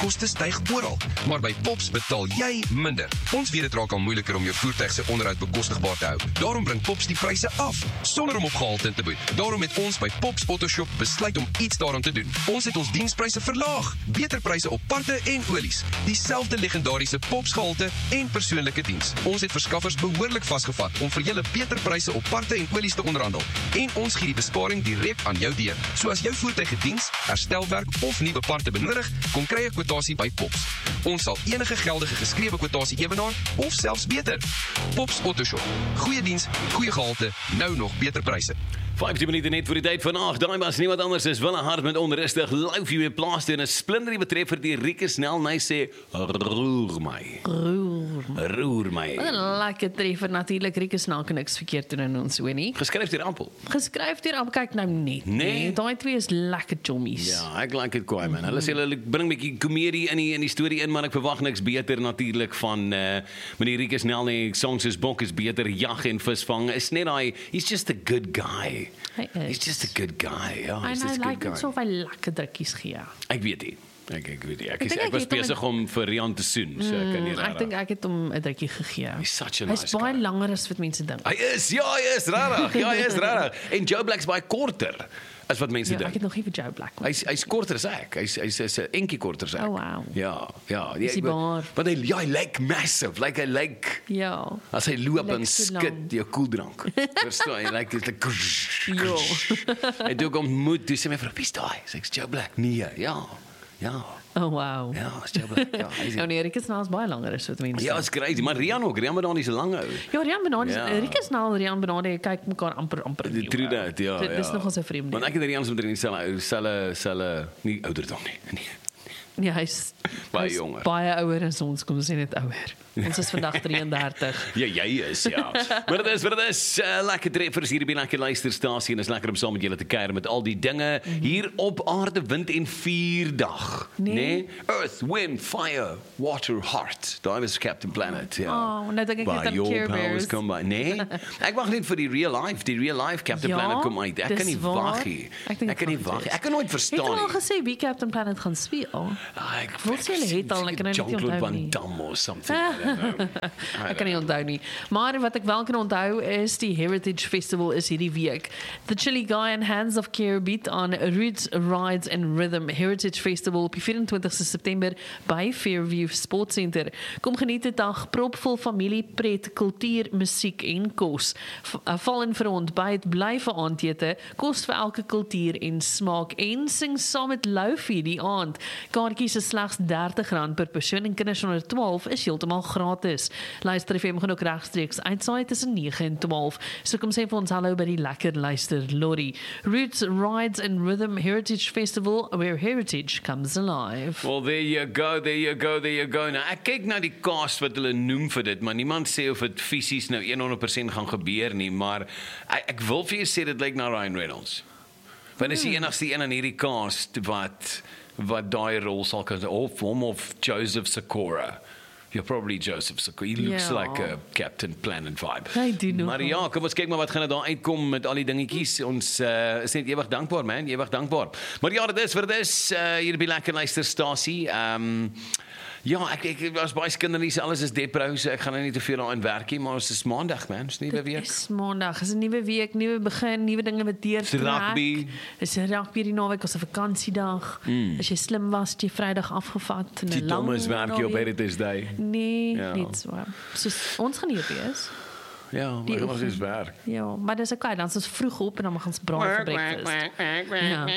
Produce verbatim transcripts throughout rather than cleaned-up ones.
onderhoudkoste styg oral, maar by Pops betaal jy minder. Ons weet dit raak al moeiliker om jou voertuig se onderhoud bekostigbaar te hou. Daarom bring Pops die pryse af, sonder om op gehalte te boet. Daarom het ons by Pops Autoshop besluit om iets daaraan te doen. Ons het ons dienspryse verlaag, beter pryse op parte en olies, dieselfde legendariese Pops gehalte en persoonlike diens. Ons het verskaffers behoorlik vasgevat om vir julle beter pryse op parte en olies te onderhandel. En ons gee die besparing direk aan jou deur. So as jou voertuig gediens, herstelwerk of nuwe parte benodig, kom kry 'n kwotasie by Pops. Ons sal enige geldige geskrewe kwotasie ewenaar of selfs beter. Pops Autoshop. Goeie diens, goeie gehalte, nou nog beter pryse. vyftien minute net voor die tyd van agt. Daai was nie wat anders as Wille Hart met onrustig Loufie weer plaas toe en 'n splinter betreffer die Rieke Snell ny sê roer my. Roer. Roer my. Wat 'n lekker treffer natuurlik. Rieke Snell kan niks verkeerd doen in ons so nie. Geskryf deur Ampel. Geskryf deur Ampel, kyk nou net. Nee. Daai twee is lekker chommies. Ja, ek like dit kwaai man. Hulle sê hulle bring 'n bietjie komedie in die in die storie in, maar ek verwag niks beter natuurlik van uh, meneer Rieke Snell nie. Songs soos Bok is beter, Jag en Visvang is net daai, he's just a good guy. Hy is. He's just a good guy. Ja, En he's hy just a good lyk net guy. so of hy lekker drukkies gee. Ek weet nie. Ek ek weet nie. Ek, is, dink ek ek was het hom besig om vir Rian te soen, so ek kan nie Mm, raar. ek dink ek het hom 'n drukkie gegee. He's such a Hy's nice baie guy. langer as wat mense dink. Hy is, ja, hy is regtig. Ja, hy is regtig. En Joe Black's baie korter as wat mense Ja, ek dink. het nog nie vir Joe Black. Hy's hy's korter as ek. Hy's hy's hy's 'n entjie korter as ek. Oh, wow. Ja, ja. Is hy baar? Want hy ja, hy lyk massive, like hy lyk Ja. as hy loop Lyk en so skit lang. jou koeldrank. Verstaan jy? Like dit like Jo. Hy het ook ontmoet, toe sê my vrou, "Wie's daai?" Sê ek, "Joe Black." Nee, ja. Ja. Oh wow. Ja, is Joe Black. Ja, hy is Ja, nee, Rieke Snell is baie langer as wat mense Ja, dink. is crazy, maar Rian ook, Rian Benoni is 'n lang ou. Ja, Rian Benoni, Ja. Rieke Snell en Rian Benoni kyk mekaar amper amper. Die nieuw, true hè. that, ja. Dit ja. is nogal so vreemd. Want ek het Rian sommer in dieselfde selfe selfe nie ouderdom nie. Nee. Ja, hy's Baie hy's jonger. Baie ouer as ons, kom ons sê net ouer. Ons is vandag drieëndertig. Ja, jy is, ja. Maar dit is, maar dit is uh, lekker treffers hier by Lekker Luisterstasie en is lekker om saam met julle te kuier met al die dinge mm -hmm. hier op aarde, wind en vuurdag. Nee. Nee? Earth, wind, fire, water, heart. Daar is Captain Planet, ja. Oh, nou dink ek net By aan your Care powers Bears. come by. Nee, ek wag net vir die real life, die real life Captain Ja, Planet kom uit. Ek dis kan nie waar. wag nie. Ek dink Ek kan nie dit wag gaan nie. wees. Ek kan nooit Het verstaan hulle al nie. gesê wie Captain Planet gaan speel? Ah, ek Wil sê hulle het al, ek kan nou net nie Jean-Claude onthou Van nie. Damme or something. I don't know. Ek kan nie onthou nie. Maar wat ek wel kan onthou is die Heritage Festival is hierdie week. The Chili Guy and Hands of Care bied aan Roots, Rides and Rhythm Heritage Festival op die vyf en twintigste September by Fairview Sports Center. Kom geniet 'n dag propvol familie, pret, kultuur, musiek en kos. V- uh, Val in front by het bly vir aandete, kos vir elke kultuur en smaak en sing saam met Loufie die aand. Kaartjies is slegs dertig rand per persoon en kinders onder twaalf is heeltemal gratis. Luister F M gaan ook regstreeks uitsaai tussen nege en twaalf. So kom sê vir ons hallo by die lekker luister lorry. Roots, Rides and Rhythm Heritage Festival where heritage comes alive. Well, there you go, there you go, there you go. Nou, ek kyk na die cast wat hulle noem vir dit, maar niemand sê of dit fisies nou honderd persent gaan gebeur nie, maar ek, ek wil vir jou sê dit lyk na Ryan Reynolds. Want is die enigste een in hierdie cast wat wat daai rol sal kan of hom of Joseph Sikora. You're probably Joseph Sikora. He looks Ja. like a Captain Planet vibe. Hy doen Maar nogal. ja, kom ons kyk maar wat gaan er daar uitkom met al die dingetjies. Ons uh, is net ewig dankbaar, man. Ewig dankbaar. Maar ja, dit is wat dit is. Uh, hier by Lekker Luisterstasie. Ehm um, ja, ek ek was baie kinderlies, alles is depro, so ek gaan nou nie te veel daarin werk nie, maar ons is maandag, man. Dis nuwe week. Dis maandag, is 'n nuwe week, nuwe begin, nuwe dinge wat deurtrek. rugby. Dis 'n rugby die naweek, ons 'n vakansiedag. Mm. As jy slim was, het jy Vrydag afgevat en 'n Die lang Thomas werk hier op naweek. Heritage Day. Nee, Ja. niet so. Soos ons gaan hier wees. Ja, maar Die dit was oefen- eens werk. Ja, maar dis okay, dan is ons vroeg op en dan mag ons braai vir breakfast. Ja.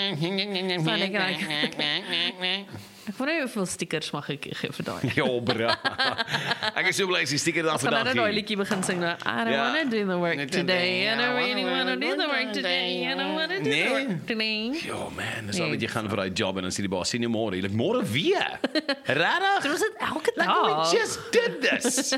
Van ek like. Ek wonder hoeveel stickers mag ek gee vir daai. Ja, bra. Ek is so bly as die sticker daar Ons gaan nou vandag daai gee. liedjie begin sing nou. I don't Ja. wanna do the work Net today. I today, don't I really wanna wanna do the do work the today. I don't wanna do Nee. the work today. Ja man, dis al Nee. wat jy gaan vir daai job en dan sê die baas, sien jy môre. Jy like môre weer. Regtig? Dit was dit elke Like we dag. just did this.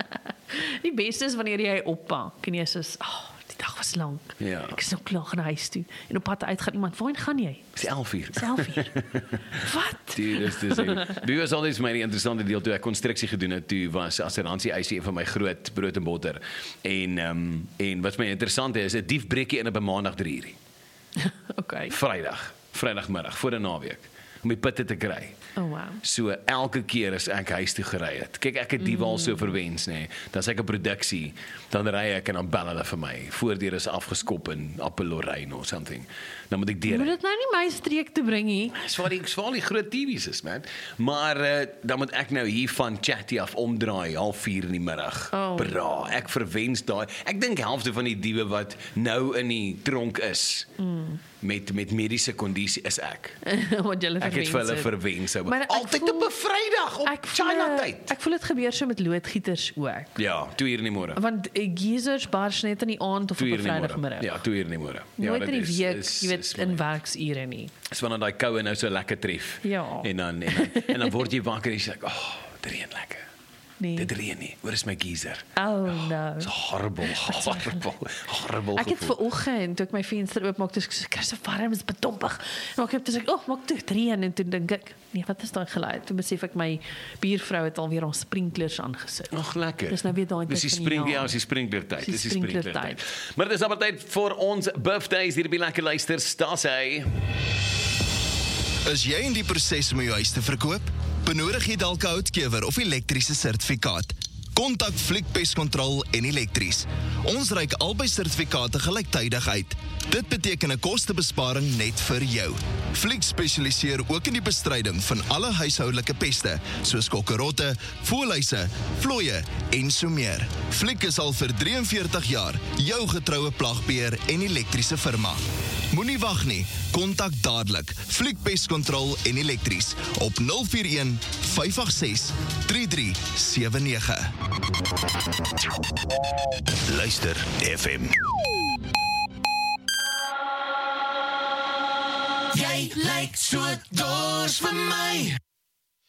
Die beste is wanneer jy oppak en jy sê, "Ag, die dag was lank. Ja. Ek is nou klaar gaan huis toe." En op pad uit gaan iemand, "Waarheen gaan jy?" Dis elf uur. Self hier. Wat? Dude, dis dis. Dit was altyd vir my die interessante deel toe ek konstruksie gedoen het, toe was assuransie eise een van my groot brood en botter. En ehm um, en wat vir my interessant is, 'n dief breek jy in op 'n maandag drie uur. Okay. Vrydag, Vrydagmiddag voor 'n naweek. om die putte te kry. Oh wow. So elke keer as ek huis toe gery het. Kyk, ek het die mm. al so verwens, nê. Nee. Dan as ek 'n produksie, dan ry ek en dan bel hulle vir my. Voordeur is afgeskop in Appelorijn of something. Dan moet ek deur. Moet dit nou nie my streek toe bring nie. Dis waar die swaar die groot T V's is, man. Maar uh, dan moet ek nou hier van Chatty af omdraai half vier in die middag. Oh. Bra, ek verwens daai. Ek dink helfte van die diewe wat nou in die tronk is. Mm. Met met mediese kondisie is ek. Wat julle Ek het vir hulle verwens. Altyd voel, op 'n Vrydag op China tyd. Ek voel dit gebeur so met loodgieters ook. Ja, twee uur in die môre. Want geezers bars net in die aand of op 'n Vrydagmiddag. Ja, twee uur in die môre. Ja, nooit in die is, week, is, jy weet, is, in werksure nie. Dis wanneer daai koue nou so lekker tref. Ja. En dan en dan, en dan word jy wakker en jy sê, "Ag, oh, dit reën lekker." Nee. Dit reën nie. Waar is my geyser? Oh no. It's horrible, horrible, horrible. Ek het vanoggend toe ek my venster oopmaak, dis ek kry so warm, is bedompig. En ek het dis ek, "Oh, maak toe reën," en toe dink ek, "Nee, wat is daai geluid?" Toe besef ek my buurvrou het alweer ons sprinklers aangesit. Ag, lekker. Dis nou weer daai tyd. Dis die spring, ja, dis die sprinklertyd. Dis die sprinklertyd. Maar dis amper tyd vir ons birthdays hier by Lekker Luister. Staas hy. Is jy in die proses om jou huis te verkoop? Benodig jy dalk 'n houtkewer of elektriese sertifikaat? Kontak Fliek Pest Control en Elektries. Ons reik albei sertifikate gelyktydig uit. Dit beteken 'n kostebesparing net vir jou. Fliek spesialiseer ook in die bestryding van alle huishoudelike peste, soos kokkerotte, voëlhuise, vlooie en so meer. Fliek is al vir drieënveertig jaar jou getroue plagbeheer en elektriese firma. Moenie wag nie, kontak dadelik Fliek Pest Control en Elektries op nul vier een, vyf agt ses, drie drie sewe nege. Luister F M. Jy lyk so dors vir my.